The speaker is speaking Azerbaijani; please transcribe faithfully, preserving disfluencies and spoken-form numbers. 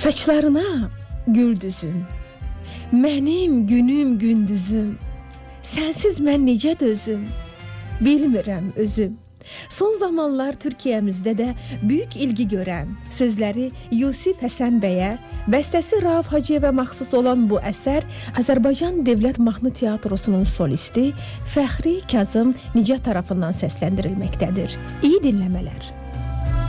Saçlarına gül düzüm, mənim günüm gündüzüm, sənsiz mən necə dözüm, bilmirəm özüm. Son zamanlar Türkiyəmizdə də büyük ilgi görən, sözləri Yusif Həsən bəyə, bəstəsi Rauf Hacıyevə məxsus olan bu əsər Azərbaycan Dövlət Mahnı Teatrosunun solisti Fəxri Kazım Nicat tərəfindən səsləndirilməkdədir. İyi dinləmələr.